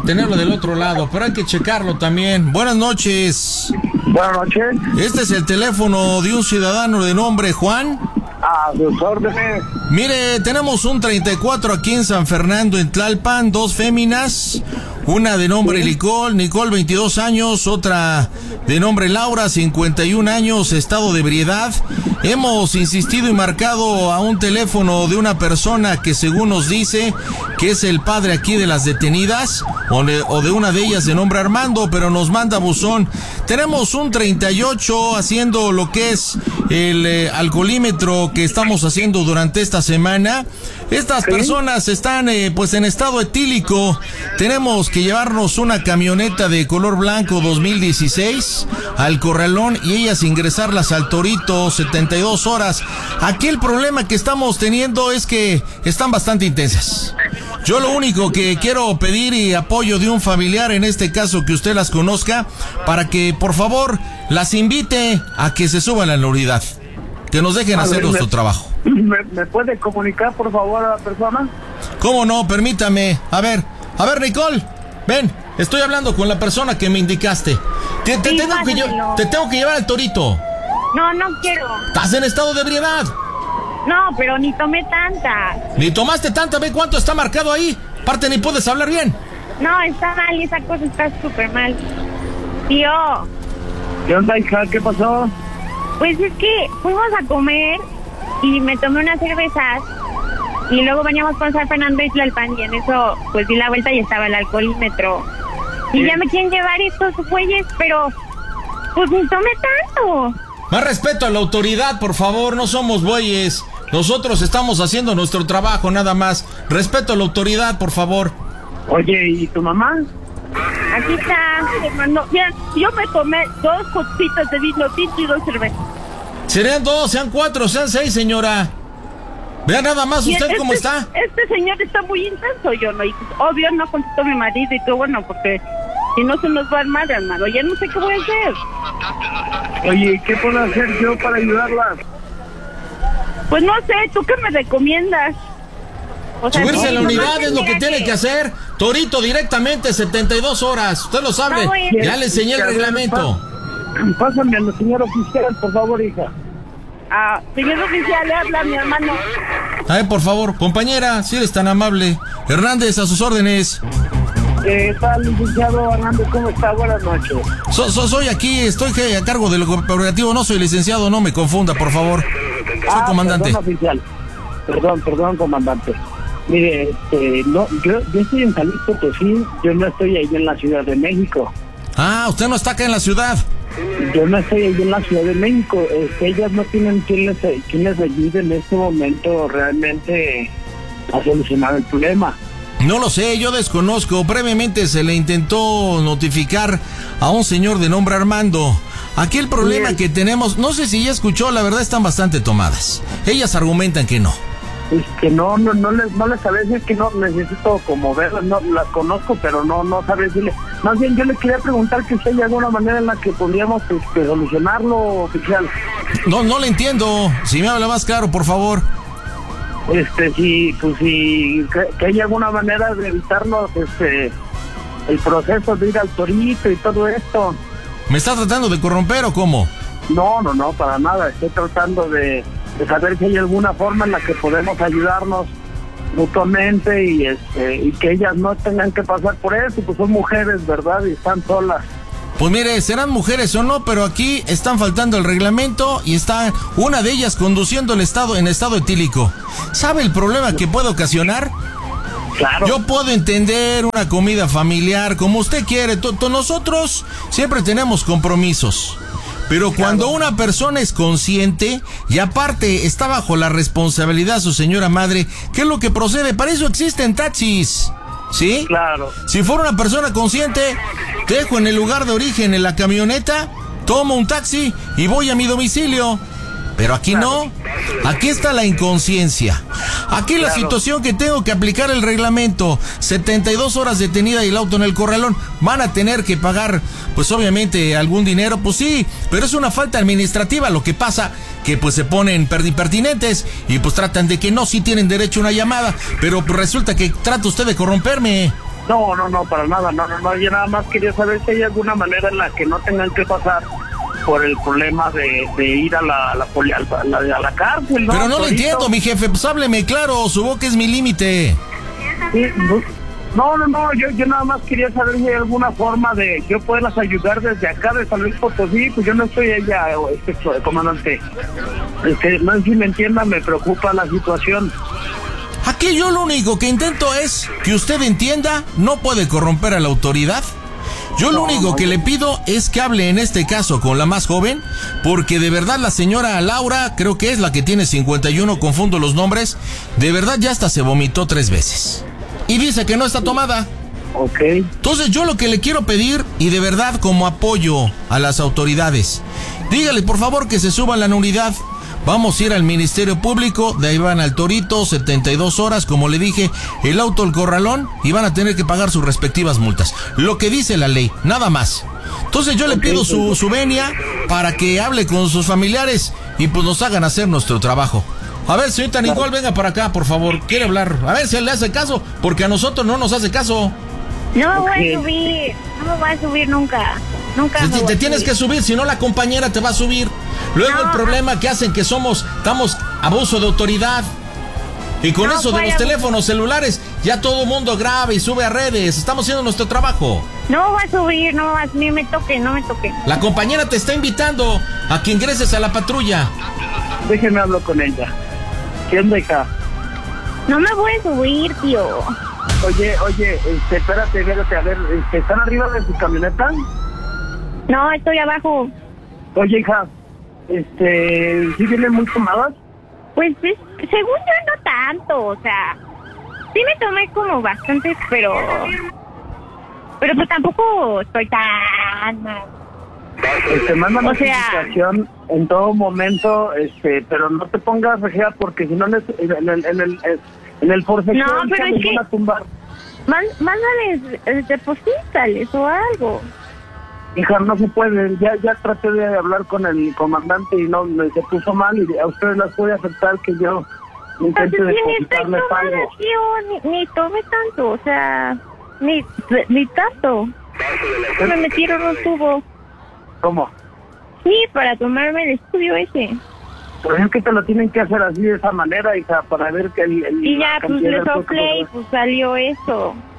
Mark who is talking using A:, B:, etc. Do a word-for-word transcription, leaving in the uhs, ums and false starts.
A: tenerlo del otro lado, pero hay que checarlo también. Buenas noches.
B: Buenas noches.
A: Este es el teléfono de un ciudadano de nombre Juan.
B: A sus órdenes.
A: Mire, tenemos un treinta y cuatro aquí en San Fernando, en Tlalpan, dos féminas, una de nombre ¿Sí? Nicole, Nicole veintidós años, otra de nombre Laura, cincuenta y un años, estado de ebriedad. Hemos insistido y marcado a un teléfono de una persona que según nos dice que es el padre aquí de las detenidas, o de, o de una de ellas de nombre Armando, pero nos manda buzón. Tenemos un treinta y ocho haciendo lo que es el eh, alcoholímetro que estamos haciendo durante esta semana. Estas ¿Sí? personas están eh, pues en estado etílico. Tenemos que llevarnos una camioneta de color blanco dos mil dieciséis al Corralón y ellas ingresarlas al Torito setenta y dos horas. Aquí el problema que estamos teniendo es que están bastante intensas. Yo lo único que quiero pedir y apoyo de un familiar, en este caso que usted las conozca, para que por favor las invite a que se suban a la unidad, que nos dejen a hacer ver, nuestro me, trabajo.
B: ¿me, ¿Me puede comunicar por favor a la persona?
A: ¿Cómo no? Permítame. A ver, a ver Nicole, ven, estoy hablando con la persona que me indicaste. Te, te, sí, tengo, que yo, te tengo que llevar al Torito.
C: No, no quiero.
A: ¿Estás en estado de ebriedad?
C: No, pero ni tomé tanta.
A: Ni tomaste tanta, ve cuánto está marcado ahí. Aparte ni puedes hablar bien.
C: No, está mal, esa cosa está súper mal. Tío.
B: ¿Qué onda, hija? ¿Qué pasó?
C: Pues es que fuimos a comer y me tomé unas cervezas y luego veníamos con San Fernando y Tlalpan y en eso pues di la vuelta y estaba el alcoholímetro. Y ¿Sí? ya me quieren llevar estos güeyes, pero pues ni tomé tanto.
A: Más respeto a la autoridad, por favor, no somos bueyes. Nosotros estamos haciendo nuestro trabajo, nada más. Respeto a la autoridad, por favor.
B: Oye, ¿y tu mamá?
C: Aquí está, hermano. Mira, yo me tomé dos copitas de vino tinto y dos cervezas.
A: Serían dos, sean cuatro, sean seis, señora. Vea nada más usted este, cómo está.
C: Este señor está muy intenso, yo no. Y obvio no contestó mi marido y todo, bueno, porque si no se nos va a armar, hermano. Ya no sé qué voy a hacer.
B: Oye, ¿qué puedo hacer yo para ayudarlas?
C: Pues no sé, ¿tú qué me recomiendas?
A: O sea, subirse a la unidad es lo que tiene que hacer. Torito directamente, setenta y dos horas. Usted lo sabe. No, ya le enseñé el reglamento.
B: Pásame a la señora oficial, por favor, hija.
C: Ah, señor oficial, le habla a mi hermano.
A: A ver, por favor, compañera, si eres tan amable. Hernández, a sus órdenes.
B: ¿Qué tal, licenciado Hernández? ¿Cómo está? Buenas noches.
A: So, so, soy aquí, estoy a cargo del operativo, no soy licenciado, no me confunda, por favor. Soy
B: ah,
A: comandante.
B: Perdón, oficial. Perdón, perdón, comandante. Mire, este, no, yo, yo estoy en San Luis Potosí, yo no estoy ahí en la Ciudad de México.
A: Ah, usted no está acá en la ciudad.
B: Yo no estoy ahí en la Ciudad de México. Este, ellas no tienen quien les, quien les ayude en este momento realmente a solucionar el problema.
A: No lo sé, yo desconozco. Previamente se le intentó notificar a un señor de nombre Armando. Aquí el problema Bien. que tenemos, no sé si ya escuchó, la verdad están bastante tomadas. Ellas argumentan que no.
B: Es que no, no, no les, no les sabes, es que no necesito como verlas, no las conozco, pero no, no sabes decirle. Más bien yo le quería preguntar que si hay alguna manera en la que podríamos este, solucionarlo, oficial.
A: No, no le entiendo. Si me habla más claro, por favor.
B: Este, sí, pues sí, que, que hay alguna manera de evitarnos este el proceso de ir al Torito y todo esto.
A: ¿Me está tratando de corromper o cómo?
B: No, no, no, para nada. Estoy tratando de, de saber si hay alguna forma en la que podemos ayudarnos mutuamente y este y que ellas no tengan que pasar por eso, pues son mujeres, ¿verdad? Y están solas.
A: Pues mire, serán mujeres o no, pero aquí están faltando el reglamento y está una de ellas conduciendo el estado en estado etílico. ¿Sabe el problema que puede ocasionar?
B: Claro.
A: Yo puedo entender una comida familiar, como usted quiere. T- t- nosotros siempre tenemos compromisos. Pero cuando claro. una persona es consciente y aparte está bajo la responsabilidad de su señora madre, ¿qué es lo que procede? Para eso existen taxis. ¿Sí?
B: Claro.
A: Si fuera una persona consciente, te dejo en el lugar de origen en la camioneta, tomo un taxi y voy a mi domicilio. Pero aquí claro. no, aquí está la inconsciencia. Aquí la claro. situación que tengo que aplicar el reglamento, setenta y dos horas detenida y el auto en el corralón, van a tener que pagar, pues obviamente algún dinero, pues sí, pero es una falta administrativa. Lo que pasa que pues se ponen pertinentes y pues tratan de que no, sí tienen derecho a una llamada, pero pues resulta que trata usted de corromperme.
B: No, no, no, para nada, no, no, no, yo nada más quería saber si hay alguna manera en la que no tengan que pasar por el problema de, de ir a la, a la, poli, a la, a la cárcel, ¿no?
A: Pero no lo entiendo, mi jefe, pues hábleme claro, su boca es mi límite.
B: Sí, no, no, no, yo, yo nada más quería saber si hay alguna forma de yo poderlas ayudar desde acá de San Luis Potosí, pues yo no estoy ella, este, comandante. Este, no sé si me entienda, me preocupa la situación.
A: Aquí yo lo único que intento es que usted entienda, no puede corromper a la autoridad. Yo lo único que le pido es que hable en este caso con la más joven, porque de verdad la señora Laura, creo que es la que tiene cincuenta y uno, confundo los nombres, de verdad ya hasta se vomitó tres veces. Y dice que no está tomada.
B: Ok.
A: Entonces yo lo que le quiero pedir, y de verdad como apoyo a las autoridades, dígale por favor que se suban a la unidad. Vamos a ir al Ministerio Público, de ahí van al Torito, setenta y dos horas, como le dije, el auto al corralón, y van a tener que pagar sus respectivas multas. Lo que dice la ley, nada más. Entonces yo le okay, pido su, su venia para que hable con sus familiares y pues nos hagan hacer nuestro trabajo. A ver, señorita Nicole, venga para acá, por favor, quiere hablar. A ver si le hace caso, porque a nosotros no nos hace caso.
C: No me voy okay. a subir, no me voy a subir nunca. Nunca
A: te, te tienes que subir, si no la compañera te va a subir. Luego no. El problema que hacen que somos, estamos abuso de autoridad. Y con no, eso de los teléfonos celulares, ya todo el mundo graba y sube a redes. Estamos haciendo nuestro trabajo.
C: No va a subir, no va a subir, me toque, no me toque.
A: La compañera te está invitando a que ingreses a la patrulla.
B: Déjeme hablar con ella. ¿Quién deja?
C: No me voy a subir, tío.
B: Oye, oye, este, espérate, espérate, a ver, este, ¿están arriba de su camioneta?
C: No, estoy abajo.
B: Oye, hija, este, ¿sí vienen muy tomadas?
C: Pues, es, según yo, no tanto, o sea, sí me tomé como bastante, pero, pero pues tampoco estoy tan mal.
B: Este, manda
C: o sea,
B: notificación en todo momento, este, pero no te pongas regia porque si no en el, en el, en el, en el forcejeo
C: no, pero es que,
B: van a tumbar.
C: Mándales, deposítales o algo.
B: Hija, no se puede, ya ya traté de hablar con el comandante y no, me se puso mal y a ustedes las puede afectar que yo intente
C: Entonces,
B: depositarles algo.
C: Ni, ni tome tanto, o sea, ni, ni tanto. Me metieron un tubo.
B: ¿Cómo?
C: Sí, para tomarme el estudio ese.
B: Pues es que te lo tienen que hacer así de esa manera, hija, para ver que el... el
C: y ya, pues le soplé y pues salió eso.